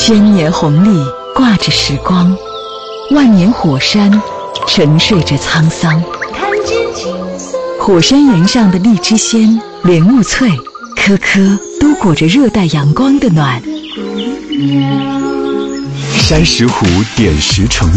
千年红利挂着时光，万年火山沉睡着沧桑。 看见青色火山岩上的荔枝鲜、莲雾脆，颗颗都裹着热带阳光的暖。 山石湖点石成